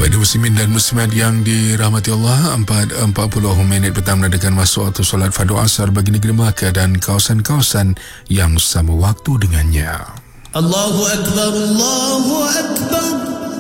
Baiklah muslimin dan muslimat yang dirahmati Allah, 4:40 minit petang menandakan masuk waktu solat fardu asar bagi negeri Makkah dan kawasan-kawasan yang sama waktu dengannya. Allahu Akbar, Allahu Akbar.